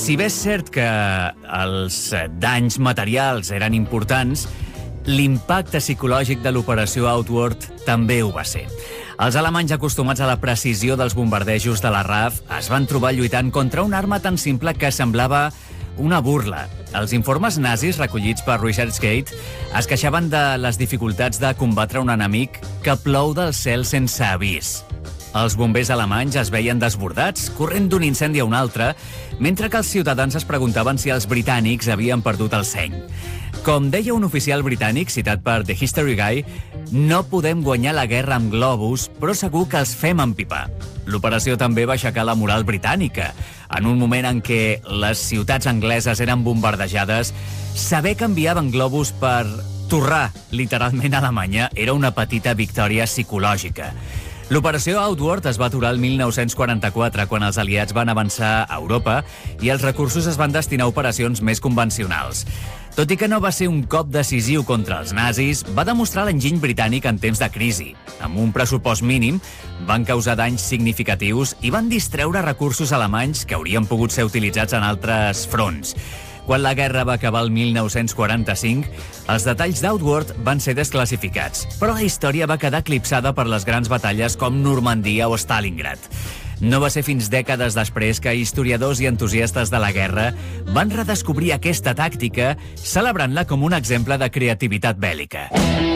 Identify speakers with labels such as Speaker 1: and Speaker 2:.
Speaker 1: Si bé és cert que els danys materials eren importants, l'impacte psicològic de l'operació Outward també ho va ser. Els alemanys, acostumats a la precisió dels bombardejos de la RAF, es van trobar lluitant contra una arma tan simple que semblava una burla. Els informes nazis recollits per ResearchGate es queixaven de les dificultats de combatre un enemic que plou del cel sense avís. Els bombers alemanys es veien desbordats, corrent d'un incendi a un altre, mentre que els ciutadans es preguntaven si els britànics havien perdut el seny. Com deia un oficial britànic citat per The History Guy, no podem guanyar la guerra amb globus, però segur que els fem empipar. L'operació també va aixecar la moral britànica. En un moment en què les ciutats angleses eren bombardejades, saber que enviaven globus per torrar literalment a Alemanya era una petita victòria psicològica. L'operació Outward es va aturar el 1944, quan els aliats van avançar a Europa i els recursos es van destinar a operacions més convencionals. Tot i que no va ser un cop decisiu contra els nazis, va demostrar l'enginy britànic en temps de crisi. Amb un pressupost mínim, van causar danys significatius i van distreure recursos alemanys que haurien pogut ser utilitzats en altres fronts. Quan la guerra va acabar el 1945, els detalls d'Outward van ser desclassificats, però la història va quedar eclipsada per les grans batalles com Normandia o Stalingrad. No va ser fins dècades després que historiadors i entusiastes de la guerra van redescobrir aquesta tàctica, celebrant-la com un exemple de creativitat bèl·lica.